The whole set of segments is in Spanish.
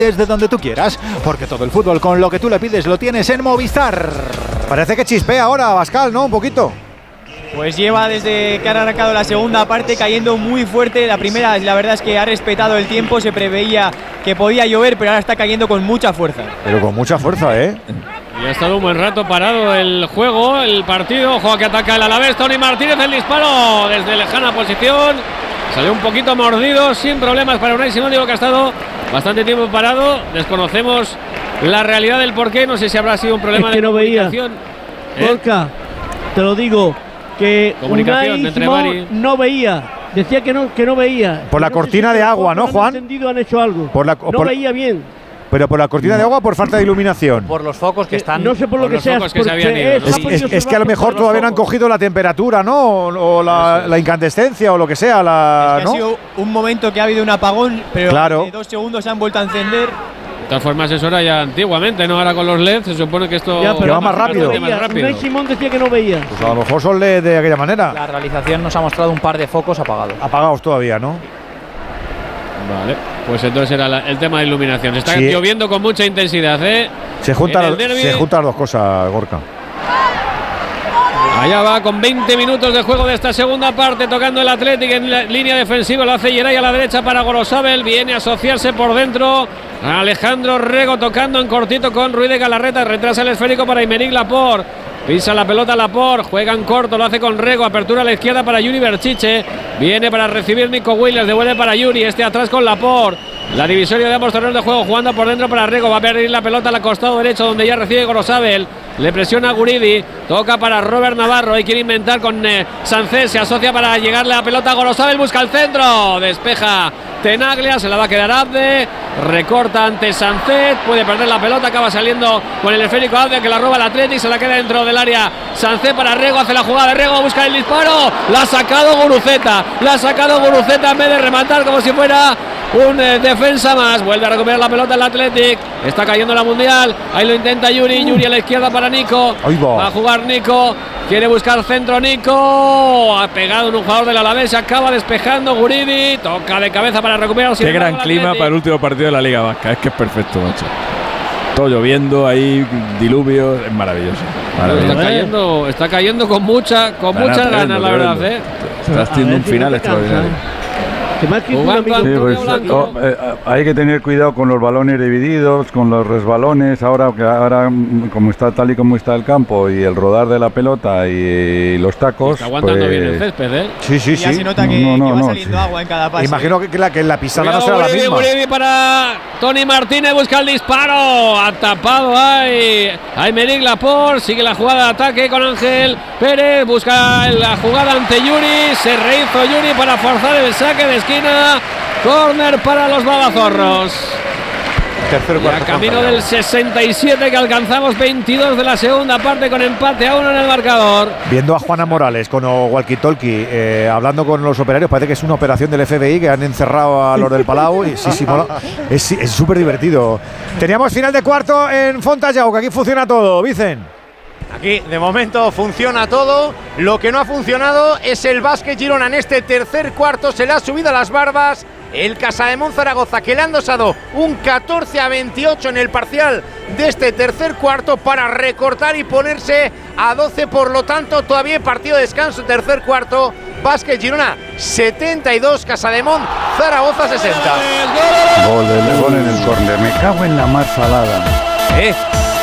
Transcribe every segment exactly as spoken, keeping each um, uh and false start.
desde donde tú quieras, porque todo el fútbol con lo que tú le pides lo tienes en Movistar. Parece que chispea ahora Abascal, ¿no? Un poquito. Pues lleva desde que ha arrancado la segunda parte cayendo muy fuerte. La primera, la verdad es que ha respetado el tiempo, se preveía que podía llover, pero ahora está cayendo con mucha fuerza. Pero con mucha fuerza, ¿eh? Y ha estado un buen rato parado el juego, el partido. Ojo que ataca el Alavés. Tony Martínez, el disparo desde lejana posición. Salió un poquito mordido, sin problemas para Unai Simón. Digo que ha estado bastante tiempo parado. Desconocemos la realidad del porqué. No sé si habrá sido un problema es que de no comunicación. Veía. Gorka, ¿eh? Te lo digo, que comunicación Unai entre Simón Bari. no veía. Decía que no, que no veía. Por la no cortina sé si de agua, ¿no, Juan? Han encendido, han hecho algo. Por la, no por, veía bien. Pero por la cortina de agua o por falta de iluminación. Por los focos que están. No sé por lo por que los sea. focos que se habían ido, ¿no? Es, es, es que a lo mejor todavía no han cogido la temperatura, ¿no? O, o la, la incandescencia o lo que sea. La, es que ¿no? ha sido un momento que ha habido un apagón, pero claro. de dos segundos se han vuelto a encender. De todas formas, eso era ya antiguamente, ¿no? Ahora con los L E D se supone que esto ya, pero va más rápido. No veía. Unai Simón decía que no veía. Pues a lo mejor son L E D de aquella manera. La realización nos ha mostrado un par de focos apagados. Apagados todavía, ¿no? Vale, pues entonces era la, el tema de iluminación. Está sí. lloviendo con mucha intensidad, ¿eh? Se juntan, derbi, se juntan las dos cosas, Gorka. Allá va con veinte minutos de juego de esta segunda parte, tocando el Athletic en la línea defensiva. Lo hace Geray a la derecha para Gorosabel. Viene a asociarse por dentro. Alejandro Rego tocando en cortito con Ruiz de Galarreta. Retrasa el esférico para Aymeric Laporte. Pisa la pelota Laporte, juega en corto, lo hace con Rego, apertura a la izquierda para Yuri Berchiche, viene para recibir Nico Williams, devuelve para Yuri, este atrás con Laporte, la divisoria de ambos terrenos de juego, jugando por dentro para Rego, va a perder la pelota al costado derecho donde ya recibe Gorosabel, le presiona a Guridi, toca para Robert Navarro, hay que inventar con eh, Sánchez, se asocia para llegarle la pelota a Gorosabel, busca el centro, despeja Tenaglia, se la va a quedar Abde, recorta ante Sánchez, puede perder la pelota, acaba saliendo con el esférico Abde que la roba el Athletic, se la queda dentro del área Sánchez para Rego, hace la jugada de Rego, busca el disparo, la ha sacado Guruceta, la ha sacado Guruceta en vez de rematar como si fuera un eh, defensa más, vuelve a recuperar la pelota el Athletic, está cayendo la Mundial, ahí lo intenta Yuri, Yuri a la izquierda para Nico, va. va a jugar Nico, quiere buscar centro Nico, ha pegado en un jugador del Alavés, se acaba despejando Guridi, toca de cabeza para recuperar. Qué gran clima para el último partido de la Liga Vasca, es que es perfecto, macho. Todo lloviendo, ahí diluvio, es maravilloso. maravilloso. Está cayendo, está cayendo con mucha, con Nada, muchas tremendo, ganas, la tremendo. verdad, ¿eh? Está haciendo un final extraordinario. Jugando sí, pues, oh, eh, hay que tener cuidado con los balones divididos, con los resbalones. Ahora, que ahora como está tal y como está el campo y el rodar de la pelota y, y los tacos. Está aguantando pues, bien el césped, ¿eh? Sí, sí, sí. Ya se nota que, no, no, que va no, saliendo sí. agua en cada paso. Imagino que, que, la, que la pisada Cuidado, no será Guridi, la misma. Guridi para Tony Martínez, busca el disparo, ha tapado ahí Aymeric Laporte, sigue la jugada de ataque con Ángel Pérez, busca la jugada ante Yuri, se rehizo Yuri para forzar el saque de esquina. Corner para los babazorros. Tercer y a camino del sesenta y siete que alcanzamos veintidós de la segunda parte con empate a uno en el marcador. Viendo a Juana Morales con Walkie Talkie eh, hablando con los operarios, parece que es una operación del F B I que han encerrado a los del Palau. Y sí, sí, mola. Es súper divertido. Teníamos final de cuarto en Fontallao, que aquí funciona todo, Vicen. Aquí de momento funciona todo. Lo que no ha funcionado es el Básquet Girona en este tercer cuarto. Se le ha subido a las barbas el Casademón Zaragoza, que le han dosado un catorce a veintiocho en el parcial de este tercer cuarto para recortar y ponerse a doce. Por lo tanto, todavía partido de descanso, tercer cuarto. Básquet Girona setenta y dos, Casademón Zaragoza sesenta. Gol, el gol en el córner. Me cago en la más salada. Eh.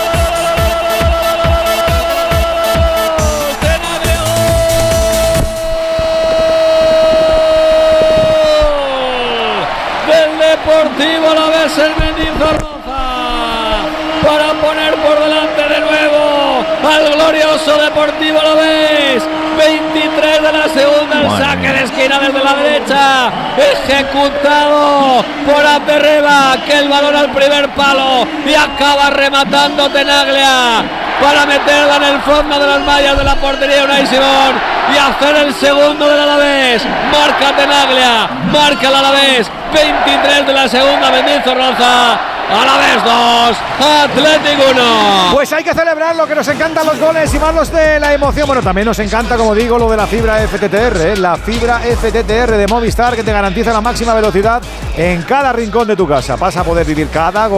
Deportivo Alavés el Mendizorroza para poner por delante de nuevo al glorioso Deportivo Alavés. veintitrés de la segunda, el saque de esquina desde la derecha, ejecutado por Aperreba, que el balón al primer palo y acaba rematando Tenaglia para meterla en el fondo de las mallas de la portería de Unai Simón y hacer el segundo del Alavés. Marca Tenaglia, marca el Alavés. veintitrés de la segunda, Mendizorroza Alavés dos, Athletic uno. Pues hay que celebrar lo que nos encantan los goles y más los de la emoción. Bueno, también nos encanta, como digo, lo de la fibra F T T R, ¿eh? La fibra F T T R de Movistar, que te garantiza la máxima velocidad en cada rincón de tu casa. Vas a poder vivir cada gol